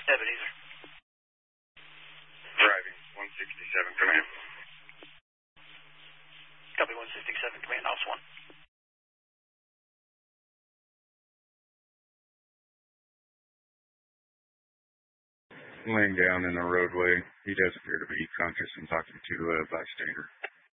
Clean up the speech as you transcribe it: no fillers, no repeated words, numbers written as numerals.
Ebenezer. Driving, 167, command. Copy 167, command, House 1. Laying down in the roadway. He does appear to be conscious and talking to a bystander.